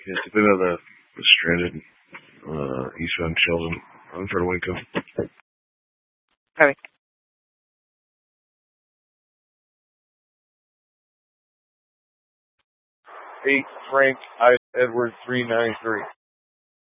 Yeah, depending on the stranded eastbound Sheldon. I'm trying to wake up. Copy. Frank I. Edward 393.